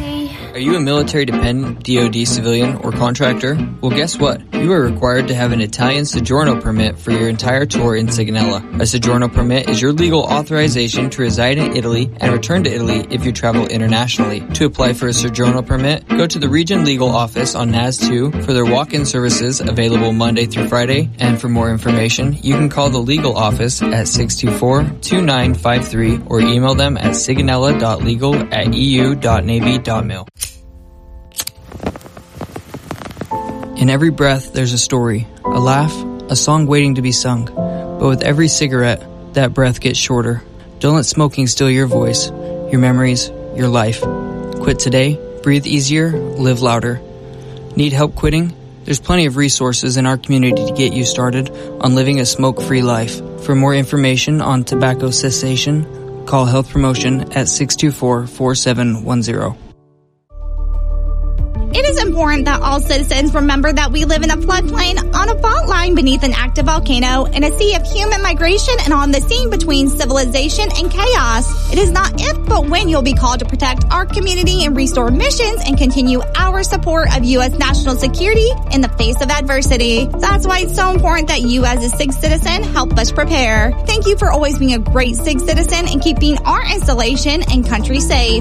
Are you a military dependent, DoD civilian, or contractor? Well, guess what? You are required to have an Italian Soggiorno permit for your entire tour in Sigonella. A Soggiorno permit is your legal authorization to reside in Italy and return to Italy if you travel internationally. To apply for a Soggiorno permit, go to the Region Legal Office on NAS 2 for their walk-in services available Monday through Friday. And for more information, you can call the legal office at 624-2953 or email them at sigonella.legal@eu.navy.mil. In every breath, there's a story, a laugh, a song waiting to be sung. But with every cigarette, that breath gets shorter. Don't let smoking steal your voice, your memories, your life. Quit today, breathe easier, live louder. Need help quitting? There's plenty of resources in our community to get you started on living a smoke-free life. For more information on tobacco cessation, call Health Promotion at 624-4710. It is important that all citizens remember that we live in a floodplain on a fault line beneath an active volcano in a sea of human migration and on the scene between civilization and chaos. It is not if but when you'll be called to protect our community and restore missions and continue our support of U.S. national security in the face of adversity. That's why it's so important that you as a SIG citizen help us prepare. Thank you for always being a great SIG citizen and keeping our installation and country safe.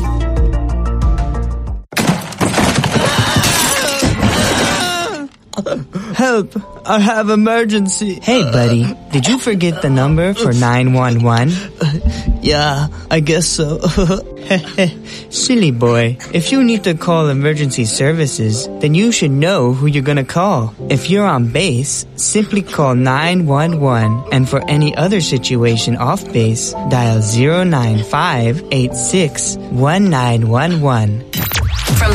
Help! I have emergency. Hey, buddy, did you forget the number for 911? Yeah, I guess so. Silly boy. If you need to call emergency services, then you should know who you're gonna call. If you're on base, simply call 911, and for any other situation off base, dial 095-86-1911. From